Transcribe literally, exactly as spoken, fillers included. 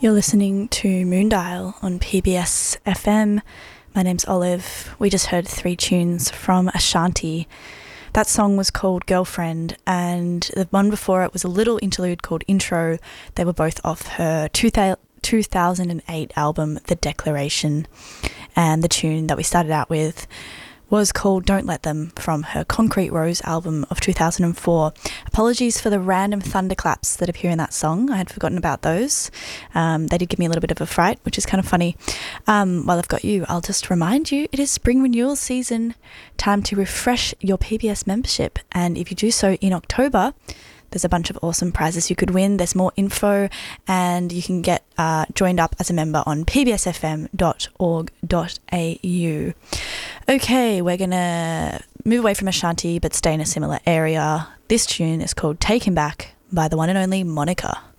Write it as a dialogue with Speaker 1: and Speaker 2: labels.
Speaker 1: You're listening to Moondial on P B S F M. My name's Olive. We just heard three tunes from Ashanti. That song was called Girlfriend, and the one before it was a little interlude called Intro. They were both off her two thousand eight album, The Declaration. And the tune that we started out with was called Don't Let Them from her Concrete Rose album of two thousand four. Apologies for the random thunderclaps that appear in that song. I had forgotten about those. Um, they did give me a little bit of a fright, which is kind of funny. Um, while I've got you, I'll just remind you it is spring renewal season. Time to refresh your P B S membership. And if you do so in October, there's a bunch of awesome prizes you could win. There's more info, and you can get uh, joined up as a member on p b s f m dot org dot a u. Okay, we're going to move away from Ashanti but stay in a similar area. This tune is called Take Him Back by the one and only Monica.